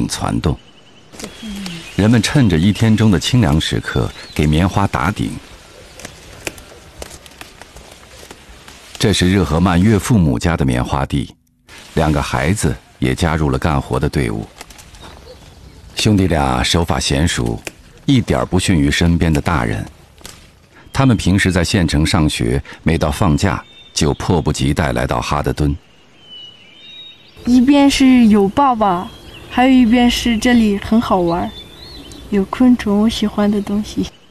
并攒动。人们趁着一天中的清凉时刻给棉花打顶。这是热河曼岳父母家的棉花地，2个孩子也加入了干活的队伍。兄弟俩手法娴熟，一点不逊于身边的大人。他们平时在县城上学，每到放假就迫不及待来到哈德敦。 一边是有爸爸，还有一边是这里很好玩，有昆虫，喜欢的东西。